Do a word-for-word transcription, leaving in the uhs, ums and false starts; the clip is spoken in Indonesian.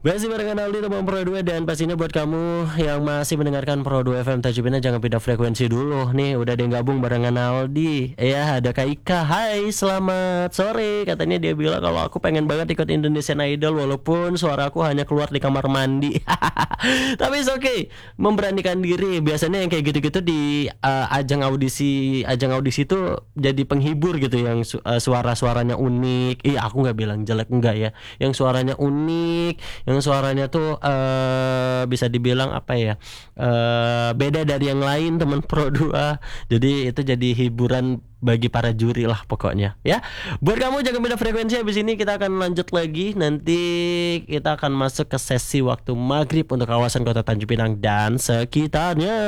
Masih barengan Aldi teman Pro dua, dan pastinya buat kamu yang masih mendengarkan Pro dua F M Tanjung Pinang jangan pindah frekuensi dulu. Nih udah ada yang gabung barengan Aldi. Ya ada Kak Ika. Hai, selamat sore. Katanya dia bilang kalau aku pengen banget ikut Indonesian Idol walaupun suaraku hanya keluar di kamar mandi. Tapi it's okay, memberanikan diri. Biasanya yang kayak gitu-gitu di uh, ajang audisi, ajang audisi itu jadi penghibur gitu, yang su- uh, suara-suaranya unik. Iya, aku nggak bilang jelek, enggak ya. Yang suaranya unik, yang suaranya tuh uh, bisa dibilang apa ya, uh, beda dari yang lain teman Pro dua. Jadi itu jadi hiburan bagi para juri lah pokoknya ya. Buat kamu jangan beda frekuensi. Habis ini kita akan lanjut lagi. Nanti kita akan masuk ke sesi waktu maghrib untuk kawasan kota Tanjung Pinang dan sekitarnya.